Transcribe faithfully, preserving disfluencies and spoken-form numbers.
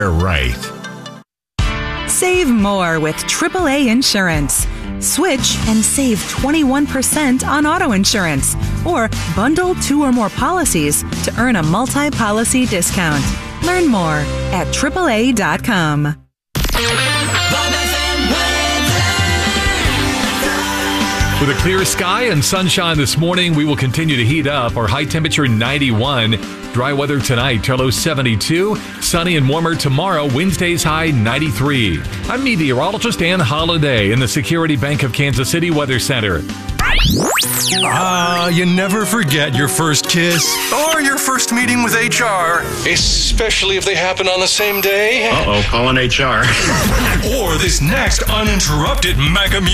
right. Save more with triple A Insurance. Switch and save twenty-one percent on auto insurance. Or bundle two or more policies to earn a multi-policy discount. Learn more at triple A dot com. With a clear sky and sunshine this morning, we will continue to heat up. Our high temperature ninety-one. Dry weather tonight, low seventy-two. Sunny and warmer tomorrow, Wednesday's high ninety-three. I'm meteorologist Ann Holiday in the Security Bank of Kansas City Weather Center. Ah, uh, you never forget your first kiss or your first meeting with H R. Especially if they happen on the same day. Uh-oh, calling H R. Or this next uninterrupted mega